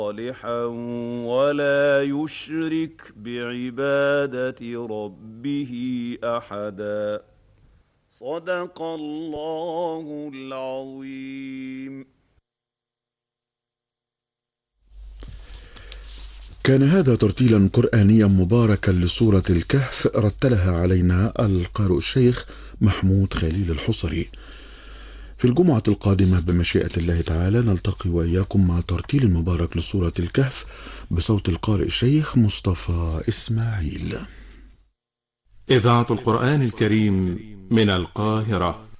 صالحا ولا يشرك بعبادة ربه أحدا. صدق الله العظيم. كان هذا ترتيلا قرآنيا مباركا لسورة الكهف، رتلها علينا القارئ الشيخ محمود خليل الحصري. في الجمعة القادمة بمشيئة الله تعالى نلتقي وإياكم مع ترتيل مبارك لسورة الكهف بصوت القارئ الشيخ مصطفى إسماعيل. إذاعة القرآن الكريم من القاهرة.